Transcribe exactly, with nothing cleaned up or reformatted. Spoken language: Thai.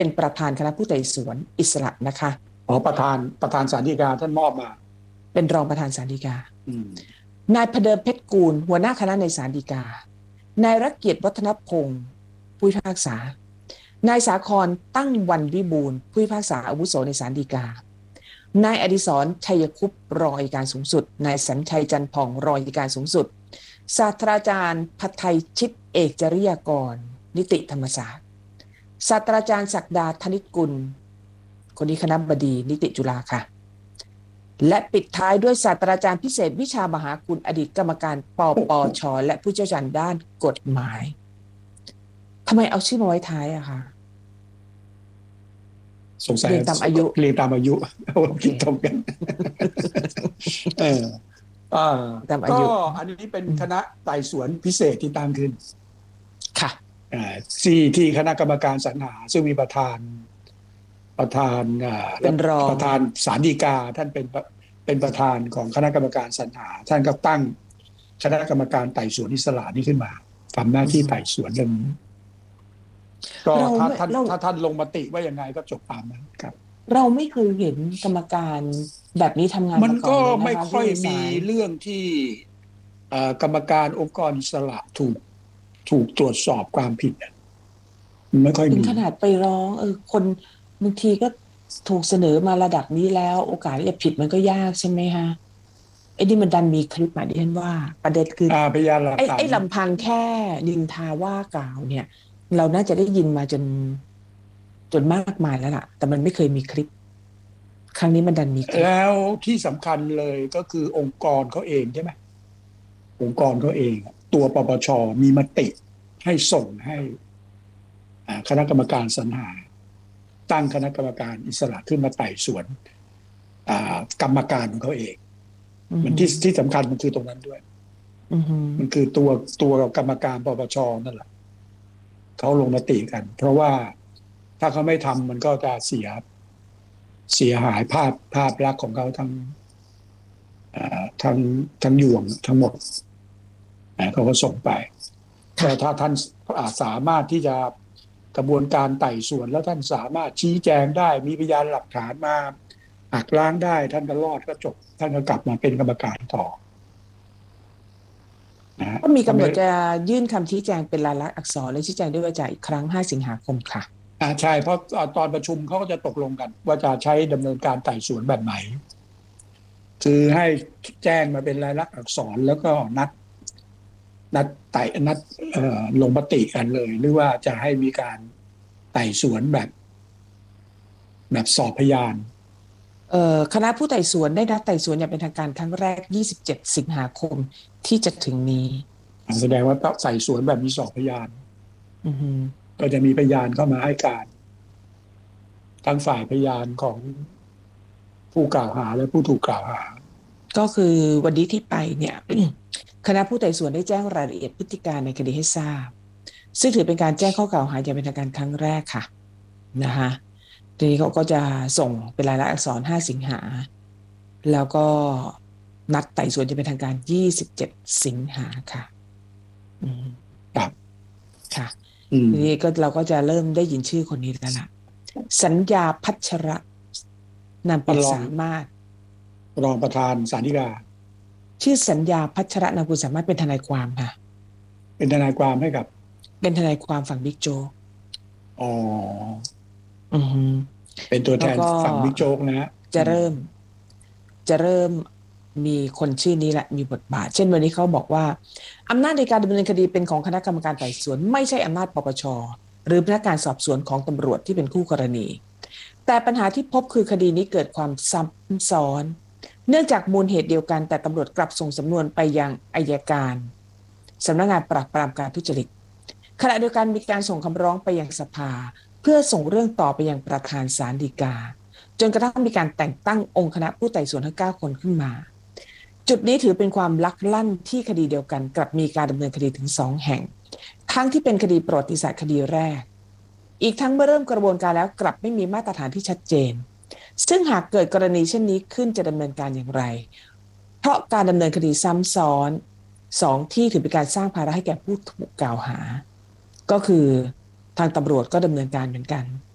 เป็นประธานคณะผู้ไต่สวนอิสระนะคะอ๋อประธานประธานศาลฎีกาท่านมอบมาเป็นรองประธานศาลฎีกาอืมนายพเดิมเพชรกูลหัวหน้าคณะในศาลฎีกานายรักเกียรติวัฒนพงศ์ผู้พิพากษานายสาครตั้งวันวิบูลย์ผู้พิพากษาอาวุโสในศาลฎีกานายอดิศรชัยคุปต์รองอัยการสูงสุดนายสัญชัยจันทร์ผ่องรองอัยการสูงสุดศาสตราจารย์ภัทไทยชิตเอกจริยากรนิติธรรมศาสตร์ศาสตราจารย์ศักดาธนิตกุลคนนี้คณบดีนิติจุฬาค่ะและปิดท้ายด้วยศาสตราจารย์พิเศษวิชามหาคุณอดีตกรรมการปปชและผู้เชี่ยวชาญด้านกฎหมายทำไมเอาชื่อมาไว้ท้ายอะคะสงสัยเรียงตามอายุเรียงตามอายุคิดตรงกันเอออ่าตามอายุก็อันนี้เป็นคณะไต่สวนพิเศษที่ตั้งขึ้นค่ะอ่าที่ที่คณะกรรมการสรรหาซึ่งมีประธานประธานอ่าเป็นรองประธานศาลฎีกาท่านเป็นเป็นประธานของคณะกรรมการสรรหาท่านก็ตั้งคณะกรรมการไต่สวนอิสระนี้ขึ้นมาทำหน้าที่ไต่สวนเรื่องนี้ก็ถ้าท่านถ้าท่านลงมติว่ายังไงก็จบตามนั้นครับเราไม่เคยเห็นกรรมการแบบนี้ทำงานมันก็ไม่ค่อยมีเเรื่องที่กรรมการองค์กรอิสระถูกถูกตรวจสอบความผิดไม่ค่อยมีถึงขนาดไปร้องเออคนบางทีก็ถูกเสนอมาระดับนี้แล้วโอกาสที่จะผิดมันก็ยากใช่ไหมฮะไอ้นี่มันดันมีคลิปมาดิฉันว่าประเด็นคือพยานหลักฐานไอ้ลำพังแค่นินทาว่ากล่าวเนี่ยเราน่าจะได้ยินมาจนจนมากมายแล้วล่ะแต่มันไม่เคยมีคลิปครั้งนี้มันดันมีคลิปแล้วที่สำคัญเลยก็คือองค์กรเขาเองใช่ไหมองค์กรเขาเองตัวปปชมีมติให้ส่งให้คณะกรรมการสรรหาตั้งคณะกรรมการอิสระขึ้นมาไต่สวนกรรมการของเขาเองมันที่ที่สำคัญมันคือตรงนั้นด้วยมันคือตัวตัวกรรมการปปชนั่นแหละเขาลงมติกันเพราะว่าถ้าเขาไม่ทำมันก็จะเสียเสียหายภาพภาพลักษณ์ของเขาทั้งทั้งทั้งยวงทั้งหมดเขาก็ส่งไปแต่ถ้าท่านสามารถที่จะกระบวนการไต่สวนแล้วท่านสามารถชี้แจงได้มีพยานหลักฐานมาหักล้างได้ท่านก็รอดก็จบท่านก็กลับมาเป็นกรรมการต่อก็มีกำหนดจะยื่นคำชี้แจงเป็นลายลักษณ์อักษรและชี้แจงด้วยวาจาอีกครั้งห้าสิงหาคมค่ะอ่าใช่เพราะตอนประชุมเขาก็จะตกลงกันว่าจะใช้ดำเนินการไต่สวนแบบไหนคือให้แจ้งมาเป็นลายลักษณ์อักษรแล้วก็นัดนัดไต่นัดลงมติกันเลยหรือว่าจะให้มีการไต่สวนแบบแบบสอบพยานคณะผู้ไต่สวนได้นัดไต่สวนอย่างเป็นทางการครั้งแรกยี่สิบเจ็ดสิงหาคมที่จะถึงนี้แสดงว่าไต่สวนแบบมีสอบพยานก็จะมีพยานเข้ามาให้การทั้งฝ่ายพยานของผู้กล่าวหาและผู้ถูกกล่าวหาก็คือวันนี้ที่ไปเนี่ย คณะผู้ไต่สวนได้แจ้งรายละเอียดพฤติการในคดีให้ทราบซึ่งถือเป็นการแจ้งข้อกล่าวหาอย่างเป็นทางการครั้งแรกค่ะนะคะทีนี้เขาก็จะส่งเป็นลายลักษณ์อักษรห้าสิงหาแล้วก็นัดไต่สวนจะเป็นทางการยี่สิบเจ็ดสิงหาค่ะอืมครับค่ะทีนี้ก็เราก็จะเริ่มได้ยินชื่อคนนี้แล้วล่ะสัญญาพัชระนามเป็นสามารถรองประธานศาลฎีกาชื่อสัญญาพัชระนามกุลสามารถเป็นทนายความค่ะเป็นทนายความให้กับเป็นทนายความฝั่งบิ๊กโจ๊กอ๋ออือฮึเป็นตัวแทนฝั่งบิ๊กโจ๊กนะฮะจะเริ่มจะเริ่มมีคนชื่อนี้แหละมีบทบาทเช่นวันนี้เขาบอกว่าอำนาจในการดำเนินคดีเป็นของคณะกรรมการไต่สวนไม่ใช่อำนาจปปชหรือพนักงานสอบสวนของตำรวจที่เป็นคู่กรณีแต่ปัญหาที่พบคือคดีนี้เกิดความซับซ้อนเนื่องจากมูลเหตุเดียวกันแต่ตำรวจกลับส่งสำนวนไปยังอัยการสำนักงานปราบปรามการทุจริตขณะเดียวกันมีการส่งคำร้องไปยังสภาเพื่อส่งเรื่องต่อไปยังประธานศาลฎีกาจนกระทั่งมีการแต่งตั้งองค์คณะผู้ไต่สวนทั้งเก้าคนขึ้นมาจุดนี้ถือเป็นความลักลั่นที่คดีเดียวกันกลับมีการดำเนินคดีถึงสองแห่งทั้งที่เป็นคดีประวัติศาสตร์คดีแรกอีกทั้งเมื่อเริ่มกระบวนการแล้วกลับไม่มีมาตรฐานที่ชัดเจนซึ่งหากเกิดกรณีเช่นนี้ขึ้นจะดำเนินการอย่างไรเพราะการดำเนินคดีซ้ำซ้อนสองที่ถือเป็นการสร้างภาระให้แก่ผู้ถูกกล่าวหาก็คือทางตำรวจก็ดำเนินการเหมือนกัน